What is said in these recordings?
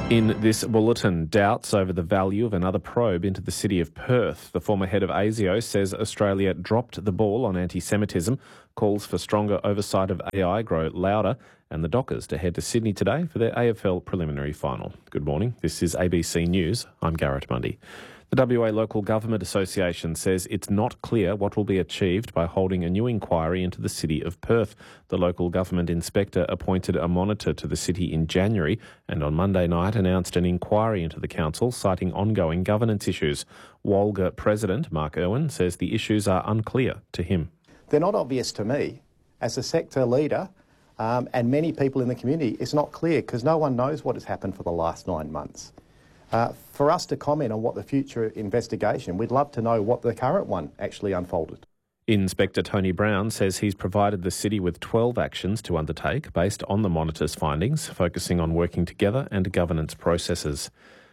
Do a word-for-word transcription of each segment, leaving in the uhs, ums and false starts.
In this bulletin, doubts over the value of another probe into the city of Perth. The former head of ASIO says Australia dropped the ball on anti-Semitism, calls for stronger oversight of A I grow louder, and the Dockers to head to Sydney today for their A F L preliminary final. Good morning, this is A B C News. I'm Garrett Mundy. The W A Local Government Association says it's not clear what will be achieved by holding a new inquiry into the city of Perth. The local government inspector appointed a monitor to the city in January and on Monday night announced an inquiry into the council citing ongoing governance issues. Walga President Mark Irwin says the issues are unclear to him. They're not obvious to me. As a sector leader um, and many people in the community, it's not clear because no one knows what has happened for the last nine months. Uh, for us to comment on what the future investigation, we'd love to know what the current one actually unfolded. Inspector Tony Brown says he's provided the city with twelve actions to undertake based on the monitor's findings, focusing on working together and governance processes.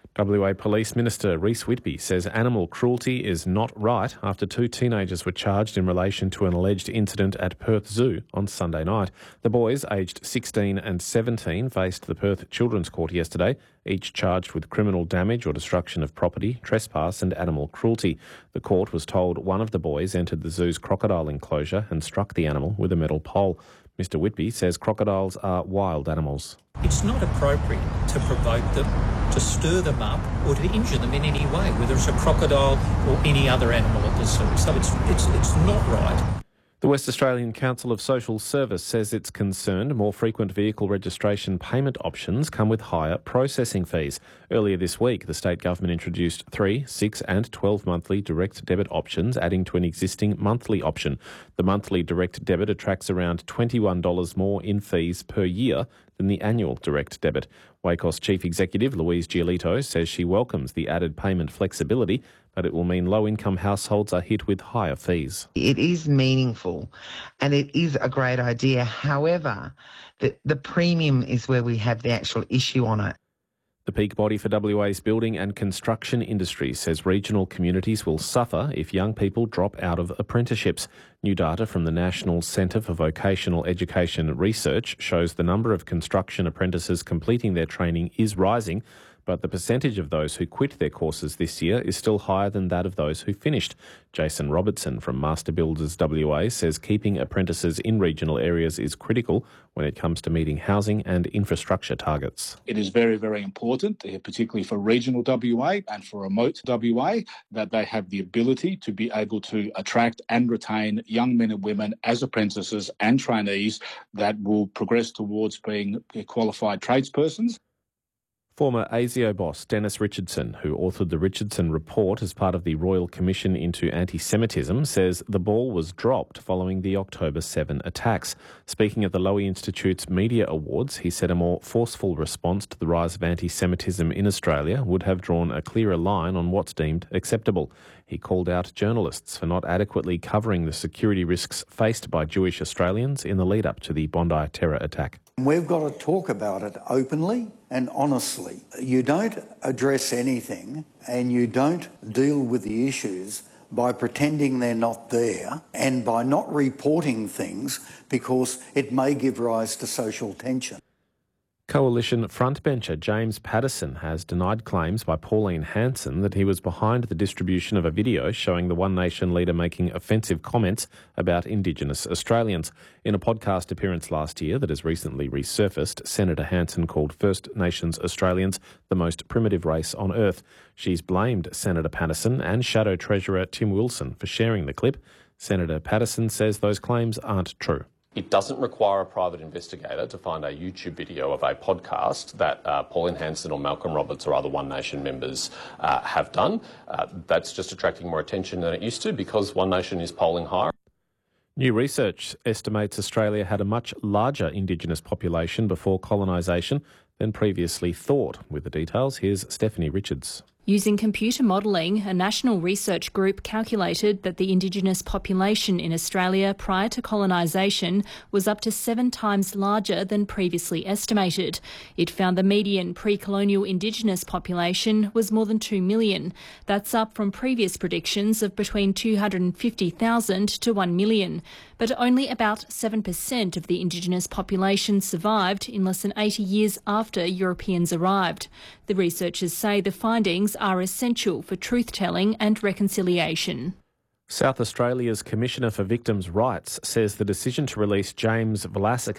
W A Police Minister Rhys Whitby says animal cruelty is not right after two teenagers were charged in relation to an alleged incident at Perth Zoo on Sunday night. The boys, aged sixteen and seventeen, faced the Perth Children's Court yesterday, each charged with criminal damage or destruction of property, trespass and animal cruelty. The court was told one of the boys entered the zoo's crocodile enclosure and struck the animal with a metal pole. Mister Whitby says crocodiles are wild animals. It's not appropriate to provoke them, to stir them up or to injure them in any way, whether it's a crocodile or any other animal at the zoo. So it's, it's, it's not right. The West Australian Council of Social Service says it's concerned more frequent vehicle registration payment options come with higher processing fees. Earlier this week, the state government introduced three, six and twelve monthly direct debit options, adding to an existing monthly option. The monthly direct debit attracts around twenty-one dollars more in fees per year than the annual direct debit. WACOS Chief Executive Louise Giolito says she welcomes the added payment flexibility, but it will mean low-income households are hit with higher fees. It is meaningful and it is a great idea. However, the, the premium is where we have the actual issue on it. The peak body for W A's building and construction industry says regional communities will suffer if young people drop out of apprenticeships. New data from the National Centre for Vocational Education Research shows the number of construction apprentices completing their training is rising, but the percentage of those who quit their courses this year is still higher than that of those who finished. Jason Robertson from Master Builders W A says keeping apprentices in regional areas is critical when it comes to meeting housing and infrastructure targets. It is very, very important, particularly for regional W A and for remote W A, that they have the ability to be able to attract and retain young men and women as apprentices and trainees that will progress towards being qualified tradespersons. Former ASIO boss Dennis Richardson, who authored the Richardson Report as part of the Royal Commission into Anti-Semitism, says the ball was dropped following the October seventh attacks. Speaking at the Lowy Institute's Media Awards, he said a more forceful response to the rise of anti-Semitism in Australia would have drawn a clearer line on what's deemed acceptable. He called out journalists for not adequately covering the security risks faced by Jewish Australians in the lead-up to the Bondi terror attack. We've got to talk about it openly and honestly. You don't address anything and you don't deal with the issues by pretending they're not there and by not reporting things because it may give rise to social tension. Coalition frontbencher James Paterson has denied claims by Pauline Hanson that he was behind the distribution of a video showing the One Nation leader making offensive comments about Indigenous Australians. In a podcast appearance last year that has recently resurfaced, Senator Hanson called First Nations Australians the most primitive race on earth. She's blamed Senator Paterson and Shadow Treasurer Tim Wilson for sharing the clip. Senator Paterson says those claims aren't true. It doesn't require a private investigator to find a YouTube video of a podcast that uh, Pauline Hanson or Malcolm Roberts or other One Nation members uh, have done. Uh, that's just attracting more attention than it used to because One Nation is polling higher. New research estimates Australia had a much larger Indigenous population before colonisation than previously thought. With the details, here's Stephanie Richards. Using computer modelling, a national research group calculated that the Indigenous population in Australia prior to colonisation was up to seven times larger than previously estimated. It found the median pre-colonial Indigenous population was more than two million. That's up from previous predictions of between two hundred fifty thousand to one million. But only about seven percent of the Indigenous population survived in less than eighty years after Europeans arrived. The researchers say the findings are essential for truth-telling and reconciliation. South Australia's Commissioner for Victims' Rights says the decision to release James Vlasic